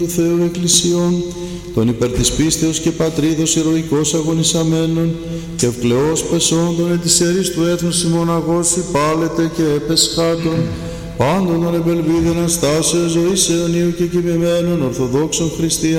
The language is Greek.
του Θεού Εκκλησιών, των υπέρ της πίστεως και πατρίδος ηρωικός αγωνισαμένων και ευκλαιός πεσόντων ετησέρης του έθνους ημών υπάλετε και επεσχάτων, πάντων ανεπελβίδων αστάσεως ζωής αιωνίου και κοιμημένων Ορθοδόξων Χριστιανών,